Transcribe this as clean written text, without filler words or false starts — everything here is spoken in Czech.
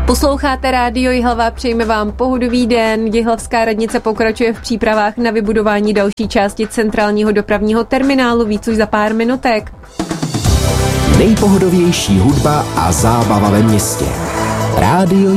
Posloucháte Rádio Jihlava, přejeme vám pohodový den. Jihlavská radnice pokračuje v přípravách na vybudování další části centrálního dopravního terminálu, víc už za pár minutek. Nejpohodovější hudba a zábava ve městě. Rádio